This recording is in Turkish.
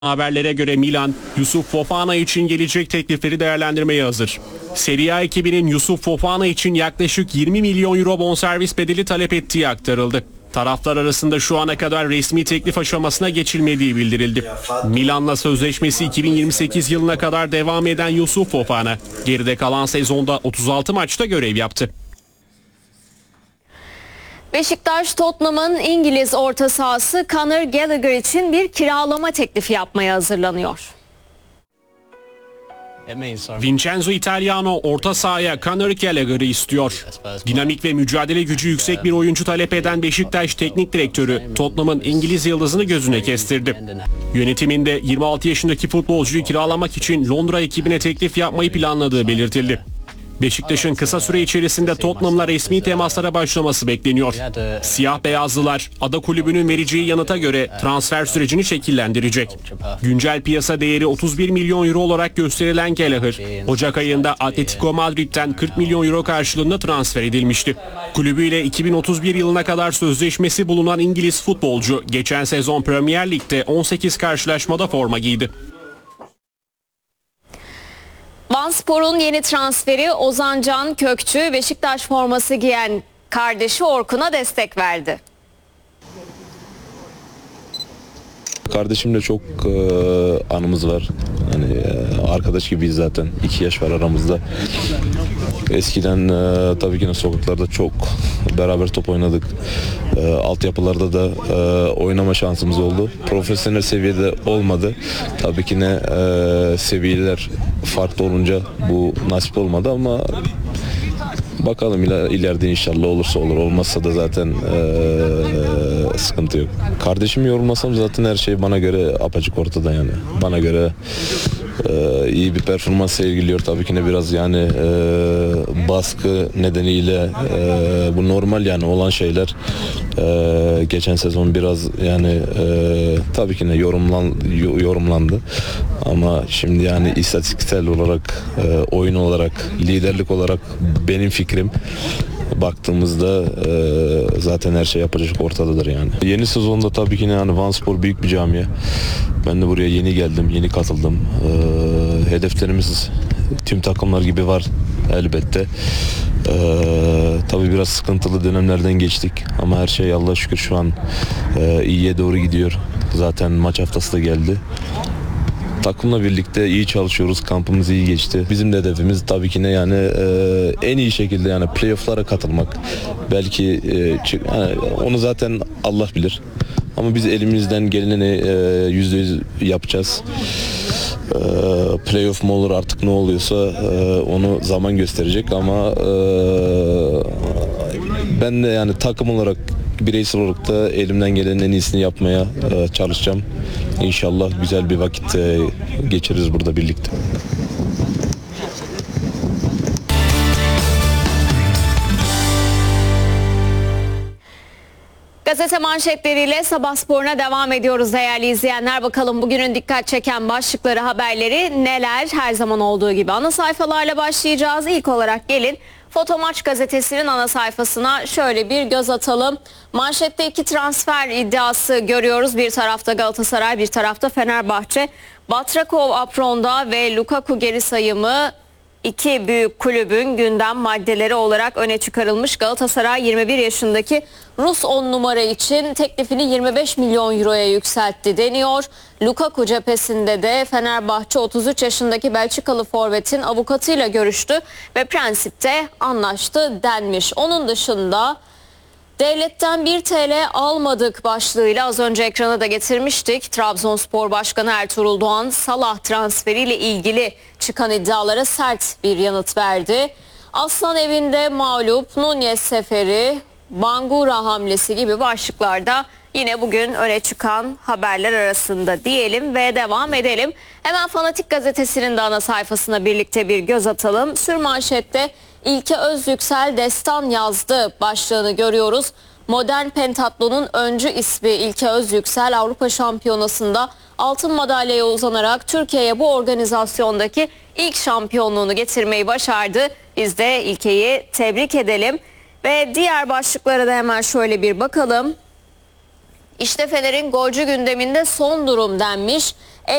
Haberlere göre Milan, Yusuf Fofana için gelecek teklifleri değerlendirmeye hazır. Serie A ekibinin Yusuf Fofana için yaklaşık 20 milyon euro bonservis bedeli talep ettiği aktarıldı. Taraflar arasında şu ana kadar resmi teklif aşamasına geçilmediği bildirildi. Milan'la sözleşmesi 2028 yılına kadar devam eden Yusuf Fofana, geride kalan sezonda 36 maçta görev yaptı. Beşiktaş, Tottenham'ın İngiliz orta sahası Conor Gallagher için bir kiralama teklifi yapmaya hazırlanıyor. Vincenzo Italiano orta sahaya Conor Gallagher'ı istiyor. Dinamik ve mücadele gücü yüksek bir oyuncu talep eden Beşiktaş Teknik Direktörü Tottenham'ın İngiliz yıldızını gözüne kestirdi. Yönetiminde 26 yaşındaki futbolcuyu kiralamak için Londra ekibine teklif yapmayı planladığı belirtildi. Beşiktaş'ın kısa süre içerisinde Tottenham'la resmi temaslara başlaması bekleniyor. Siyah beyazlılar ada kulübünün vereceği yanıta göre transfer sürecini şekillendirecek. Güncel piyasa değeri 31 milyon euro olarak gösterilen Gallagher, Ocak ayında Atletico Madrid'den 40 milyon euro karşılığında transfer edilmişti. Kulübüyle 2031 yılına kadar sözleşmesi bulunan İngiliz futbolcu geçen sezon Premier Lig'de 18 karşılaşmada forma giydi. Vanspor'un yeni transferi Ozan Can Kökçü, Beşiktaş forması giyen kardeşi Orkun'a destek verdi. Kardeşimle çok anımız var. Hani arkadaş gibiyiz zaten. 2 yaş var aramızda. Eskiden tabii ki sokaklarda çok beraber top oynadık. Altyapılarda da oynama şansımız oldu. Profesyonel seviyede olmadı. Tabii ki seviyeler farklı olunca bu nasip olmadı ama bakalım ileride inşallah olursa olur. Olmazsa da zaten sıkıntı yok. Kardeşimi yorulmasam zaten her şey bana göre apaçık ortada yani. Bana göre iyi bir performans sergiliyor. Tabii ki biraz yani baskı nedeniyle bu normal yani olan şeyler. Geçen sezon biraz yani tabii ki yorumlandı. Ama şimdi yani istatistiksel olarak, oyun olarak, liderlik olarak benim fikrim baktığımızda zaten her şey yapacak ortadadır yani. Yeni sezonda tabii ki yani Vanspor büyük bir camia. Ben de buraya yeni geldim, yeni katıldım. Hedeflerimiz tüm takımlar gibi var elbette. Tabii biraz sıkıntılı dönemlerden geçtik ama her şey Allah'a şükür şu an iyiye doğru gidiyor. Zaten maç haftası da geldi. Takımla birlikte iyi çalışıyoruz. Kampımız iyi geçti. Bizim de hedefimiz tabii ki yani en iyi şekilde yani playoff'lara katılmak. Belki yani onu zaten Allah bilir. Ama biz elimizden geleni %100 yapacağız. Playoff mu olur artık ne oluyorsa onu zaman gösterecek ama ben de yani takım olarak bireysel olarak da elimden gelenin en iyisini yapmaya çalışacağım. İnşallah güzel bir vakit geçiririz burada birlikte. Gazete manşetleriyle Sabah Spor'una devam ediyoruz değerli izleyenler. Bakalım bugünün dikkat çeken başlıkları, haberleri neler? Her zaman olduğu gibi ana sayfalarla başlayacağız. İlk olarak gelin Fotomaç gazetesinin ana sayfasına şöyle bir göz atalım. Manşette 2 transfer iddiası görüyoruz. Bir tarafta Galatasaray, bir tarafta Fenerbahçe. Batrakov apronda ve Lukaku geri sayımı 2 büyük kulübün gündem maddeleri olarak öne çıkarılmış. Galatasaray 21 yaşındaki Rus 10 numara için teklifini 25 milyon euroya yükseltti deniyor. Lukaku cephesinde de Fenerbahçe 33 yaşındaki Belçikalı forvetin avukatıyla görüştü ve prensipte anlaştı denmiş. Onun dışında devletten 1 TL almadık başlığıyla az önce ekrana da getirmiştik. Trabzonspor Başkanı Ertuğrul Doğan Salah transferiyle ilgili çıkan iddialara sert bir yanıt verdi. Aslan evinde mağlup, Nunez seferi, Bangura hamlesi gibi başlıklarda yine bugün öne çıkan haberler arasında diyelim ve devam edelim. Hemen Fanatik gazetesinin de ana sayfasına birlikte bir göz atalım. Sürmanşette İlke Özyüksel destan yazdı başlığını görüyoruz. Modern pentatlonun öncü ismi İlke Özyüksel Avrupa Şampiyonası'nda altın madalyaya uzanarak Türkiye'ye bu organizasyondaki ilk şampiyonluğunu getirmeyi başardı. Biz de İlke'yi tebrik edelim ve diğer başlıklara da hemen şöyle bir bakalım. İşte Fener'in golcü gündeminde son durum denmiş.